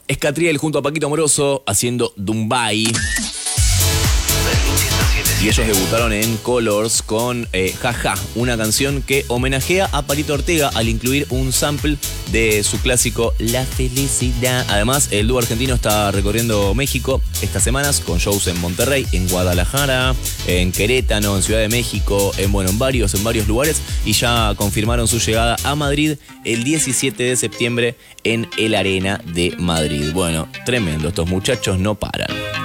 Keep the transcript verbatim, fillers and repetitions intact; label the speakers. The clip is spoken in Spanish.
Speaker 1: Escatriel junto a Paquito Amoroso haciendo Dumbai. Y ellos debutaron en Colors con eh, Jaja, una canción que homenajea a Palito Ortega al incluir un sample de su clásico La Felicidad. Además, el dúo argentino está recorriendo México estas semanas con shows en Monterrey, en Guadalajara, en Querétaro, en Ciudad de México, en, bueno, en varios, en varios lugares. Y ya confirmaron su llegada a Madrid el diecisiete de septiembre en el Arena de Madrid. Bueno, tremendo, estos muchachos no paran.